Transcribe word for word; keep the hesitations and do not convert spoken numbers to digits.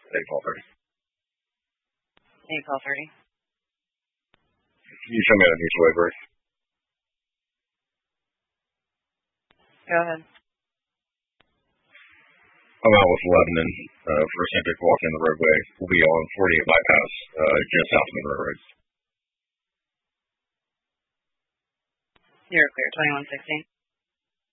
eight twelve thirty. eight twelve thirty. Can you show me the mutual aid break? Go ahead. I'm out with Lebanon uh, for Centric walking the roadway. We'll be on forty-eight bypass, uh, just south of Monroe Road. You're clear, twenty-one sixteen.